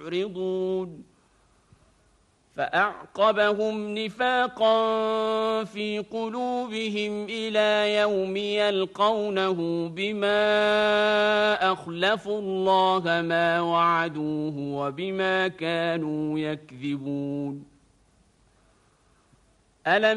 معرضون فأعقبهم نفاقا في قلوبهم إلى يوم يلقونه بما أخلفوا الله ما وعدوه وبما كانوا يكذبون.